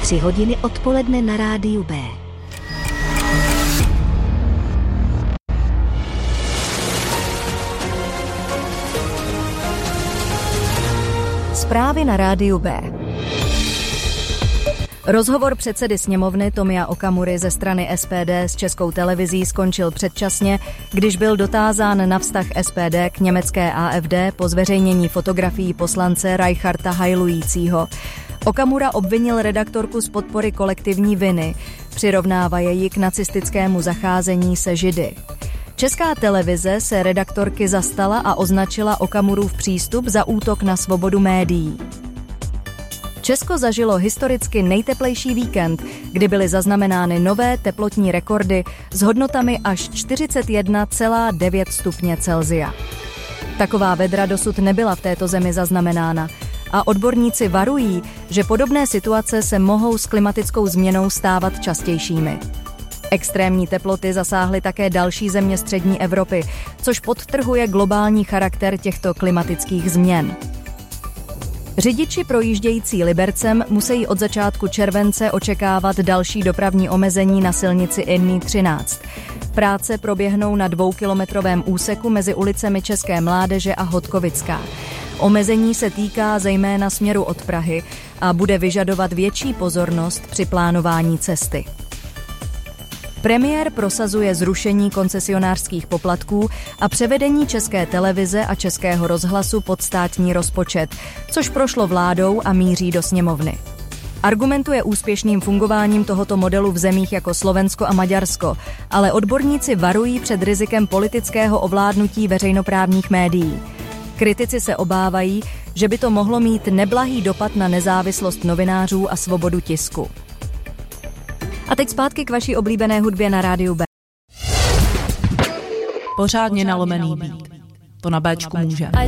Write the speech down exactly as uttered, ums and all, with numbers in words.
Tři hodiny odpoledne na rádiu B. Zprávy na rádiu B. Rozhovor předsedy sněmovny Tomia Okamury ze strany S P D s Českou televizí skončil předčasně, když byl dotázán na vztah S P D k německé A F D po zveřejnění fotografií poslance Reicharta hajlujícího. Okamura obvinil redaktorku z podpory kolektivní viny, přirovnávaje ji k nacistickému zacházení se Židy. Česká televize se redaktorky zastala a označila Okamurův přístup za útok na svobodu médií. Česko zažilo historicky nejteplejší víkend, kdy byly zaznamenány nové teplotní rekordy s hodnotami až čtyřicet jedna celá devět stupně Celsia. Taková vedra dosud nebyla v této zemi zaznamenána a odborníci varují, že podobné situace se mohou s klimatickou změnou stávat častějšími. Extrémní teploty zasáhly také další země střední Evropy, což podtrhuje globální charakter těchto klimatických změn. Řidiči projíždějící Libercem musí od začátku července očekávat další dopravní omezení na silnici N třináct. Práce proběhnou na dvoukilometrovém úseku mezi ulicemi České Mládeže a Hodkovická. Omezení se týká zejména směru od Prahy a bude vyžadovat větší pozornost při plánování cesty. Premiér prosazuje zrušení koncesionářských poplatků a převedení České televize a Českého rozhlasu pod státní rozpočet, což prošlo vládou a míří do sněmovny. Argumentuje úspěšným fungováním tohoto modelu v zemích jako Slovensko a Maďarsko, ale odborníci varují před rizikem politického ovládnutí veřejnoprávních médií. Kritici se obávají, že by to mohlo mít neblahý dopad na nezávislost novinářů a svobodu tisku. A teď zpátky k vaší oblíbené hudbě na rádiu B. Pořádně nalomený beat. To na Béčku může. I